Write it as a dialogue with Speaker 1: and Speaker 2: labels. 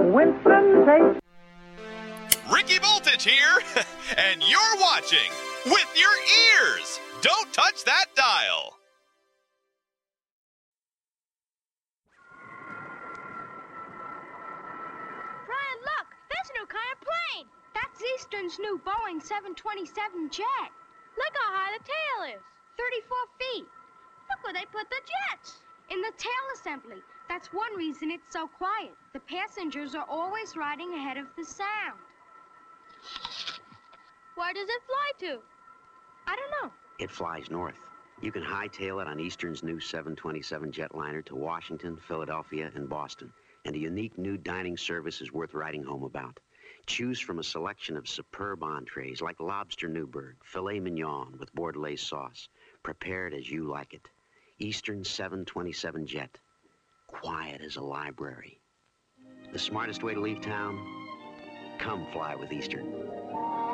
Speaker 1: Winston takes...
Speaker 2: Ricky Voltage here, and you're watching with your ears. Don't touch that dial.
Speaker 3: Brian, look, there's a new kind of plane. That's Eastern's new Boeing 727 jet. Look how high the tail is, 34 feet. Look where they put the jets. In the tail assembly. That's one reason it's so quiet. The passengers are always riding ahead of the sound. Where does it fly to? I don't know.
Speaker 4: It flies north. You can hightail it on Eastern's new 727 jetliner to Washington, Philadelphia, and Boston. And a unique new dining service is worth writing home about. Choose from a selection of superb entrees like lobster Newburg, filet mignon with Bordelaise sauce, prepared as you like it. Eastern 727 jet. Quiet as a library. The smartest way to leave town? Come fly with Eastern.